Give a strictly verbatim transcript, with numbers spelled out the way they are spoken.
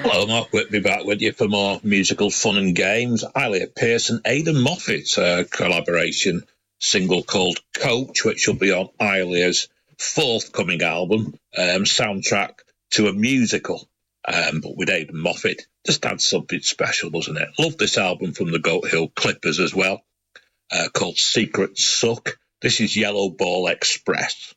Hello, Mark Whitby back with you for more musical fun and games. Ilya Pearson, Aidan Moffat uh, collaboration single called Coach, which will be on Ilya's forthcoming album, um, soundtrack to a musical, um, but with Aidan Moffat. Just adds something special, doesn't it? Love this album from the Goat Hill Clippers as well, uh, called Secret Suck. This is Yellow Ball Express.